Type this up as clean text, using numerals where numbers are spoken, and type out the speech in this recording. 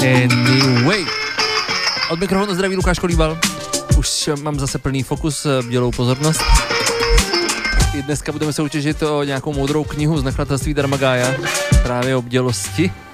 Anyway. Od mikrofonu zdraví Lukáš Kolíbal. Už mám zase plný fokus, bdělou pozornost. I dneska budeme se učit o nějakou moudrou knihu z nakladatelství Dharmagája, právě o bdělosti.